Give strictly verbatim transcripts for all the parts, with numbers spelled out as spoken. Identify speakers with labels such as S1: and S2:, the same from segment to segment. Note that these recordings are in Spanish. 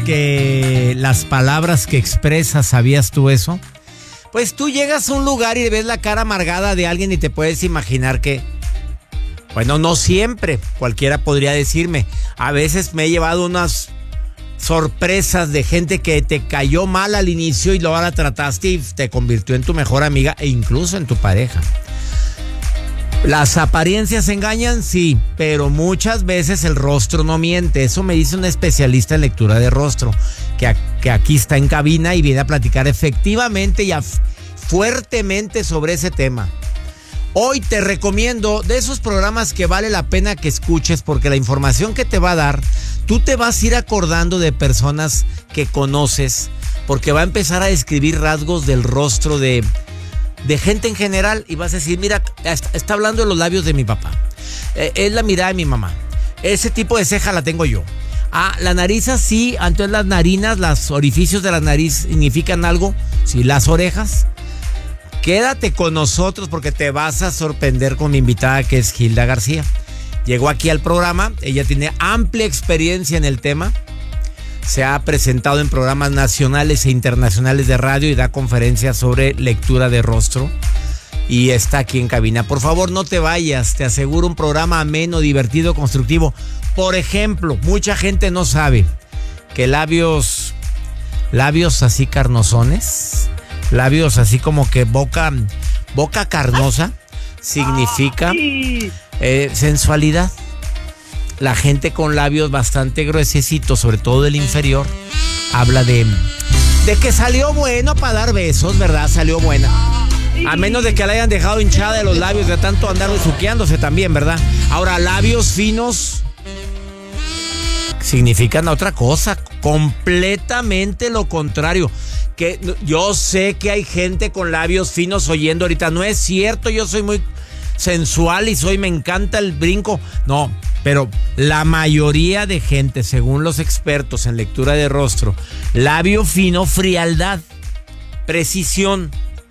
S1: que las palabras que expresas, ¿sabías tú eso? Pues tú llegas a un lugar y ves la cara amargada de alguien y te puedes imaginar que... Bueno, no siempre, cualquiera podría decirme. A veces me he llevado unas sorpresas de gente que te cayó mal al inicio y luego la trataste y te convirtió en tu mejor amiga e incluso en tu pareja. ¿Las apariencias engañan? Sí, pero muchas veces el rostro no miente. Eso me dice un especialista en lectura de rostro, que, a, que aquí está en cabina y viene a platicar efectivamente y a, fuertemente sobre ese tema. Hoy te recomiendo de esos programas que vale la pena que escuches, porque la información que te va a dar, tú te vas a ir acordando de personas que conoces, porque va a empezar a describir rasgos del rostro de... de gente en general y vas a decir, mira, está hablando de los labios de mi papá, eh, es la mirada de mi mamá, ese tipo de ceja la tengo yo. Ah, la nariz así, entonces las narinas, los orificios de la nariz significan algo. Sí, las orejas. Quédate con nosotros porque te vas a sorprender con mi invitada, que es Hilda García. Llegó aquí al programa, ella tiene amplia experiencia en el tema. Se ha presentado en programas nacionales e internacionales de radio y da conferencias sobre lectura de rostro. Y está aquí en cabina. Por favor, no te vayas. Te aseguro un programa ameno, divertido, constructivo. Por ejemplo, mucha gente no sabe que labios, labios así carnosones, labios así como que boca, boca carnosa, significa eh, sensualidad. La gente con labios bastante gruesecitos, sobre todo el inferior, habla de, de que salió bueno para dar besos, ¿verdad? Salió buena. A menos de que la hayan dejado hinchada de los labios de tanto andar besuqueándose también, ¿verdad? Ahora, labios finos significan otra cosa, completamente lo contrario. Que yo sé que hay gente con labios finos oyendo ahorita. No es cierto, yo soy muy sensual y soy, me encanta el brinco. No, pero la mayoría de gente, según los expertos en lectura de rostro, labio fino, frialdad, precisión,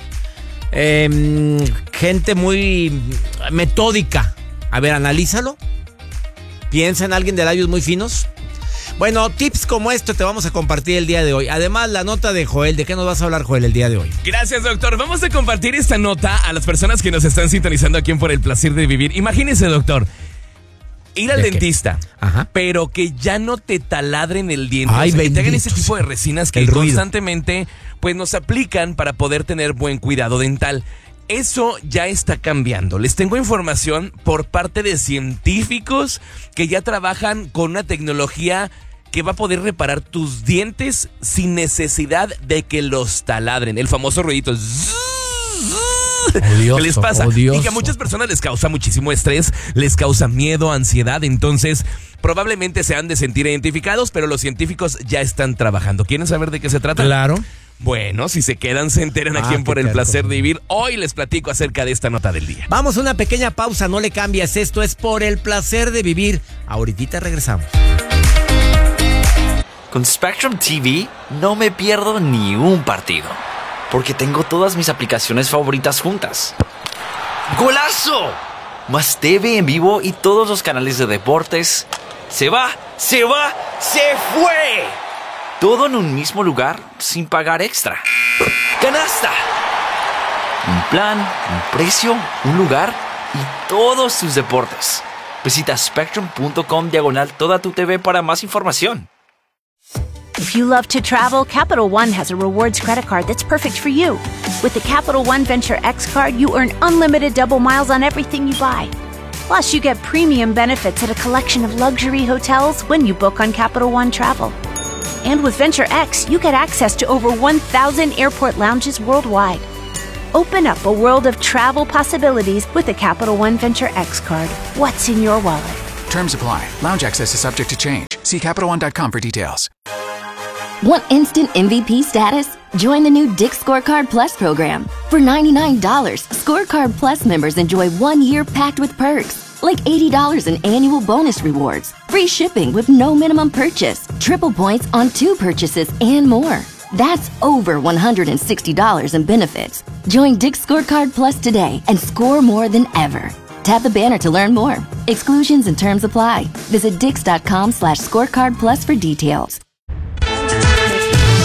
S1: eh, gente muy metódica. A ver, analízalo. Piensa en alguien de labios muy finos. Bueno, tips como esto te vamos a compartir el día de hoy. Además, la nota de Joel. ¿De qué nos vas a hablar, Joel, el día de hoy?
S2: Gracias, doctor. Vamos a compartir esta nota a las personas que nos están sintonizando aquí en Por el Placer de Vivir. Imagínense, doctor, ir al dentista,
S1: Ajá.
S2: pero que ya no te taladren el diente.
S1: Ay,
S2: o sea, que te hagan
S1: bendito
S2: ese tipo de resinas que constantemente pues, nos aplican para poder tener buen cuidado dental. Eso ya está cambiando. Les tengo información por parte de científicos que ya trabajan con una tecnología que va a poder reparar tus dientes sin necesidad de que los taladren. El famoso ruidito.
S1: Odioso,
S2: ¿Qué les pasa?
S1: odioso.
S2: Y que a muchas personas les causa muchísimo estrés, les causa miedo, ansiedad. Entonces, probablemente se han de sentir identificados, pero los científicos ya están trabajando. ¿Quieren saber de qué se trata?
S1: Claro.
S2: Bueno, si se quedan, se enteran aquí
S1: Ah,
S2: en Por el
S1: terco.
S2: Placer de Vivir. Hoy les platico acerca de esta nota del día.
S1: Vamos a una pequeña pausa, no le cambies. Esto es Por el Placer de Vivir. Ahorita regresamos.
S3: Con Spectrum T V no me pierdo ni un partido, porque tengo todas mis aplicaciones favoritas juntas. ¡Golazo! Más T V en vivo y todos los canales de deportes. ¡Se va! ¡Se va! ¡Se fue! Todo en un mismo lugar sin pagar extra. ¡Canasta! Un plan, un precio, un lugar y todos tus deportes. Visita spectrum punto com diagonal toda tu T V para más información.
S4: If you love to travel, Capital One has a rewards credit card that's perfect for you. With the Capital One Venture X card, you earn unlimited double miles on everything you buy. Plus, you get premium benefits at a collection of luxury hotels when you book on Capital One Travel. And with Venture X, you get access to over one thousand airport lounges worldwide. Open up a world of travel possibilities with the Capital One Venture X card. What's in your wallet?
S5: Terms apply. Lounge access is subject to change. See Capital One dot com for details.
S6: Want instant M V P status? Join the new Dick's Scorecard Plus program. For ninety-nine dollars, Scorecard Plus members enjoy one year packed with perks, like eighty dollars in annual bonus rewards, free shipping with no minimum purchase, triple points on two purchases, and more. That's over one hundred sixty dollars in benefits. Join Dick's Scorecard Plus today and score more than ever. Tap the banner to learn more. Exclusions and terms apply. Visit dix dot com slash scorecard plus for details.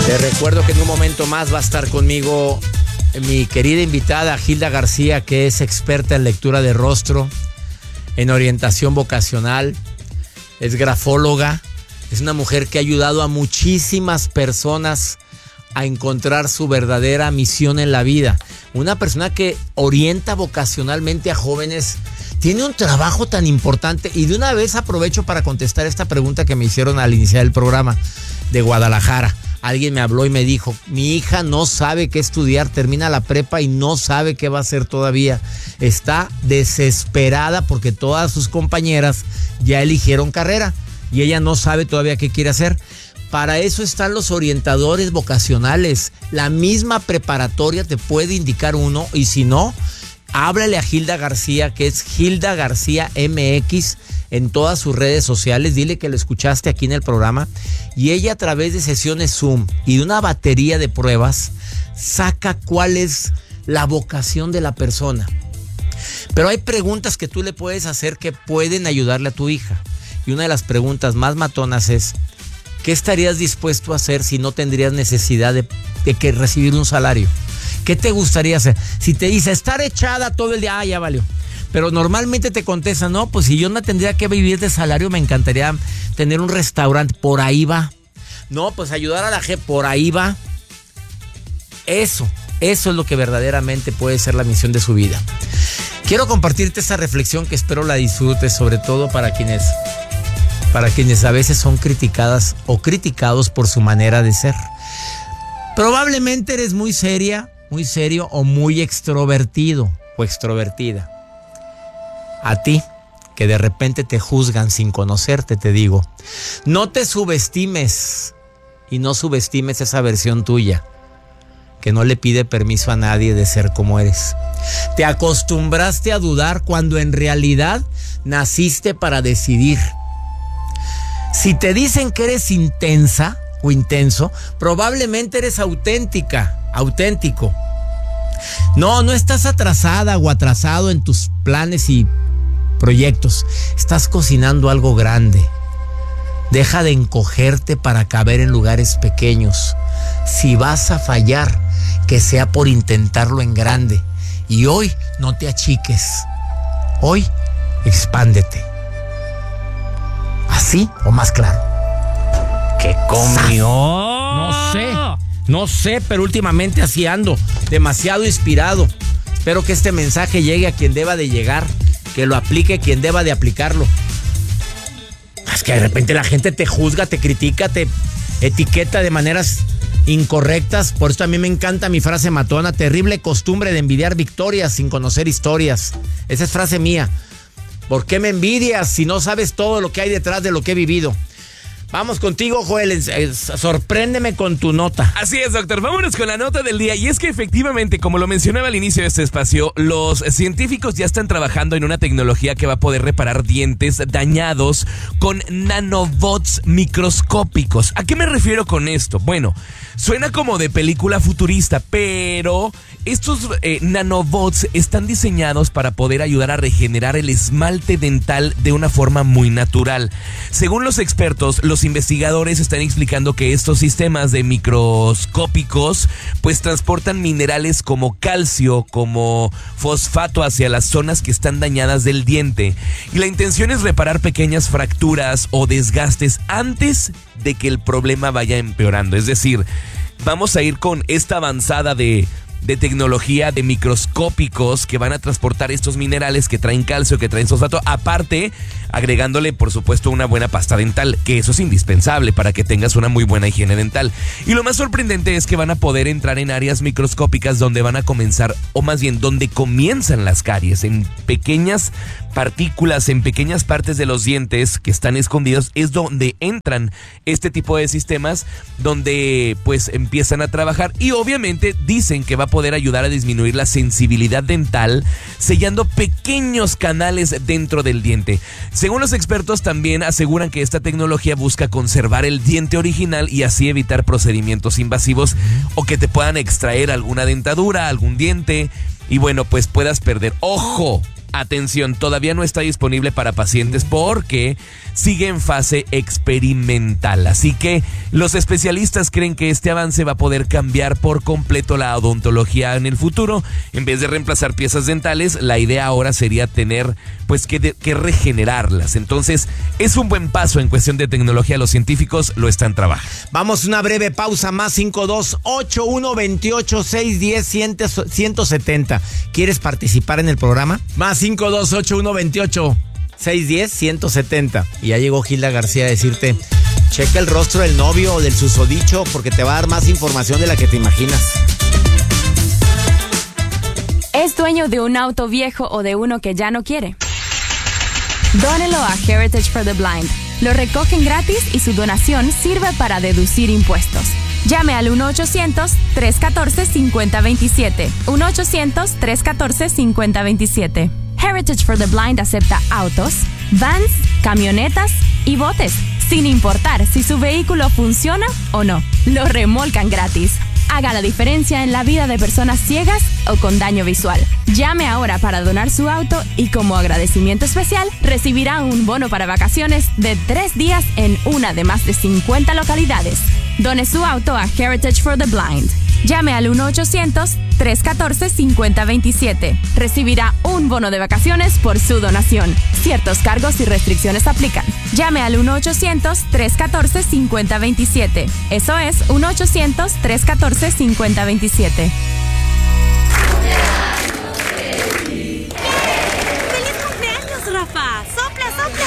S1: Te recuerdo que en un momento más va a estar conmigo mi querida invitada Gilda García, que es experta en lectura de rostro, en orientación vocacional, es grafóloga, es una mujer que ha ayudado a muchísimas personas a encontrar su verdadera misión en la vida. Una persona que orienta vocacionalmente a jóvenes, tiene un trabajo tan importante. Y de una vez aprovecho para contestar esta pregunta que me hicieron al iniciar el programa de Guadalajara. Alguien me habló y me dijo, mi hija no sabe qué estudiar, termina la prepa y no sabe qué va a hacer todavía. Está desesperada porque todas sus compañeras ya eligieron carrera y ella no sabe todavía qué quiere hacer. Para eso están los orientadores vocacionales. La misma preparatoria te puede indicar uno, y si no, háblale a Gilda García, que es Gilda García M X en todas sus redes sociales. Dile que lo escuchaste aquí en el programa, y ella a través de sesiones Zoom y de una batería de pruebas saca cuál es la vocación de la persona. Pero hay preguntas que tú le puedes hacer que pueden ayudarle a tu hija, y una de las preguntas más matonas es: ¿qué estarías dispuesto a hacer si no tendrías necesidad de, de que recibir un salario? ¿Qué te gustaría hacer? Si te dice estar echada todo el día, ah, ya valió. Pero normalmente te contestan, no, pues si yo no tendría que vivir de salario, me encantaría tener un restaurante. Por ahí va. No, pues ayudar a la gente, por ahí va. Eso, eso es lo que verdaderamente puede ser la misión de su vida. Quiero compartirte esta reflexión que espero la disfrutes, sobre todo para quienes, para quienes a veces son criticadas o criticados por su manera de ser. Probablemente eres muy seria, muy serio o muy extrovertido o extrovertida. A ti, que de repente te juzgan sin conocerte, te digo, no te subestimes y no subestimes esa versión tuya que no le pide permiso a nadie de ser como eres. Te acostumbraste a dudar cuando en realidad naciste para decidir. Si te dicen que eres intensa o intenso, probablemente eres auténtica, auténtico. No, no estás atrasada o atrasado en tus planes y proyectos. Estás cocinando algo grande. Deja de encogerte para caber en lugares pequeños. Si vas a fallar, que sea por intentarlo en grande. Y hoy no te achiques. Hoy expándete. ¿Así o más claro?
S2: ¿Qué comió?
S1: No sé, no sé, pero últimamente así ando, demasiado inspirado. Espero que este mensaje llegue a quien deba de llegar, que lo aplique quien deba de aplicarlo. Es que de repente la gente te juzga, te critica, te etiqueta de maneras incorrectas. Por eso a mí me encanta mi frase matona: terrible costumbre de envidiar victorias sin conocer historias. Esa es frase mía. ¿Por qué me envidias si no sabes todo lo que hay detrás de lo que he vivido? Vamos contigo, Joel, sorpréndeme con tu nota.
S2: Así es, doctor, vámonos con la nota del día. Y es que efectivamente, como lo mencionaba al inicio de este espacio, los científicos ya están trabajando en una tecnología que va a poder reparar dientes dañados con nanobots microscópicos. ¿A qué me refiero con esto? Bueno, suena como de película futurista, pero estos eh, nanobots están diseñados para poder ayudar a regenerar el esmalte dental de una forma muy natural. Según los expertos, los investigadores están explicando que estos sistemas de microscópicos pues transportan minerales como calcio, como fosfato hacia las zonas que están dañadas del diente. Y la intención es reparar pequeñas fracturas o desgastes antes de que el problema vaya empeorando. Es decir, vamos a ir con esta avanzada de... de tecnología de microscópicos que van a transportar estos minerales que traen calcio, que traen fosfato, aparte agregándole por supuesto una buena pasta dental, que eso es indispensable para que tengas una muy buena higiene dental. Y lo más sorprendente es que van a poder entrar en áreas microscópicas donde van a comenzar, o más bien donde comienzan las caries, en pequeñas partículas, en pequeñas partes de los dientes que están escondidos, es donde entran este tipo de sistemas, donde pues empiezan a trabajar, y obviamente dicen que va a poder ayudar a disminuir la sensibilidad dental, sellando pequeños canales dentro del diente. Según los expertos, también aseguran que esta tecnología busca conservar el diente original y así evitar procedimientos invasivos o que te puedan extraer alguna dentadura, algún diente, y bueno, pues puedas perder. ¡Ojo! atención, todavía no está disponible para pacientes porque sigue en fase experimental. Así que los especialistas creen que este avance va a poder cambiar por completo la odontología en el futuro. En vez de reemplazar piezas dentales, la idea ahora sería tener pues que, de, que regenerarlas. Entonces es un buen paso en cuestión de tecnología. Los científicos lo están trabajando.
S1: Vamos a una breve pausa. Más cinco dos ocho uno veintiocho seis diez ciento setenta. ¿Quieres participar en el programa? Más cinco dos ocho uno veintiocho seis diez ciento setenta. Y ya llegó Gilda García a decirte, checa el rostro del novio o del susodicho porque te va a dar más información de la que te imaginas.
S7: ¿Es dueño de un auto viejo o de uno que ya no quiere? Dónelo a Heritage for the Blind. Lo recogen gratis y su donación sirve para deducir impuestos. Llame al uno ochocientos, tres catorce, cincuenta veintisiete. uno ochocientos, tres catorce, cincuenta veintisiete. Heritage for the Blind acepta autos, vans, camionetas y botes, sin importar si su vehículo funciona o no. Lo remolcan gratis. Haga la diferencia en la vida de personas ciegas o con daño visual. Llame ahora para donar su auto y como agradecimiento especial recibirá un bono para vacaciones de tres días en una de más de cincuenta localidades. Done su auto a Heritage for the Blind. Llame al uno ochocientos, tres catorce, cincuenta veintisiete. Recibirá un bono de vacaciones por su donación. Ciertos cargos y restricciones aplican. Llame al uno ochocientos, tres catorce, cincuenta veintisiete. Eso es uno ochocientos, tres catorce, cincuenta veintisiete.
S8: ¡Feliz cumpleaños, Rafa! ¡Sopla, sopla!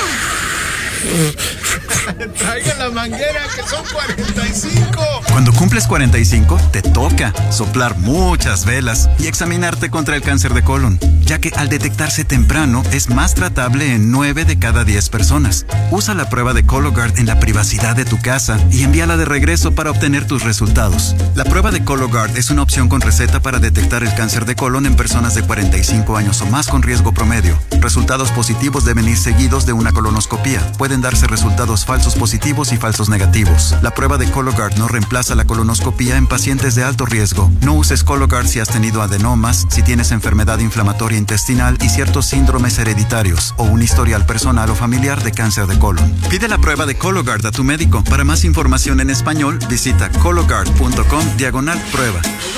S9: Traigan la manguera, que son cuarenta y cinco.
S10: Cuando cumples cuarenta y cinco, te toca soplar muchas velas y examinarte contra el cáncer de colon, ya que al detectarse temprano es más tratable en nueve de cada diez personas. Usa la prueba de Cologuard en la privacidad de tu casa y envíala de regreso para obtener tus resultados. La prueba de Cologuard es una opción con receta para detectar el cáncer de colon en personas de cuarenta y cinco años o más con riesgo promedio. Resultados positivos deben ir seguidos de una colonoscopía. Pueden darse resultados falsos positivos y falsos negativos. La prueba de Cologuard no reemplaza la colonoscopía en pacientes de alto riesgo. No uses Cologuard si has tenido adenomas, si tienes enfermedad inflamatoria intestinal y ciertos síndromes hereditarios o un historial personal o familiar de cáncer de colon. Pide la prueba de Cologuard a tu médico. Para más información en español, visita cologuard punto com diagonal prueba.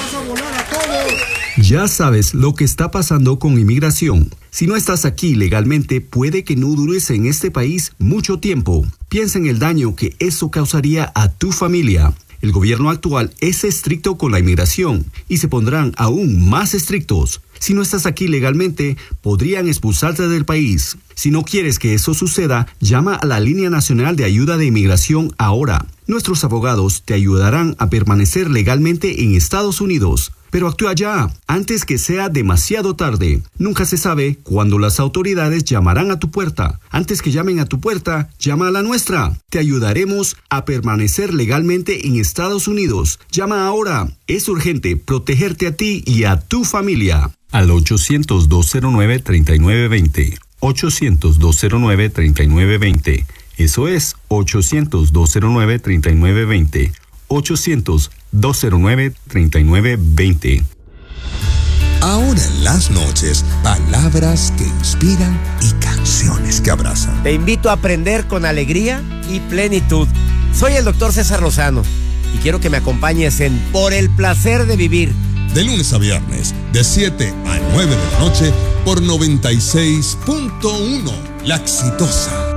S11: Ya sabes lo que está pasando con inmigración. Si no estás aquí legalmente, puede que no dures en este país mucho tiempo. Piensa en el daño que eso causaría a tu familia. El gobierno actual es estricto con la inmigración y se pondrán aún más estrictos. Si no estás aquí legalmente, podrían expulsarte del país. Si no quieres que eso suceda, llama a la Línea Nacional de Ayuda de Inmigración ahora. Nuestros abogados te ayudarán a permanecer legalmente en Estados Unidos. Pero actúa ya, antes que sea demasiado tarde. Nunca se sabe cuándo las autoridades llamarán a tu puerta. Antes que llamen a tu puerta, llama a la nuestra. Te ayudaremos a permanecer legalmente en Estados Unidos. Llama ahora. Es urgente protegerte a ti y a tu familia. Al ochocientos, dos cero nueve, treinta y nueve veinte. ochocientos, dos cero nueve, treinta y nueve veinte. Eso es ochocientos, dos cero nueve, treinta y nueve veinte. ochocientos, dos cero nueve, treinta y nueve veinte.
S9: Ahora en las noches, palabras que inspiran y canciones que abrazan.
S1: Te invito a aprender con alegría y plenitud. Soy el doctor César Lozano y quiero que me acompañes en Por el Placer de Vivir.
S9: De lunes a viernes, de siete a nueve de la noche, por noventa y seis punto uno, La Exitosa.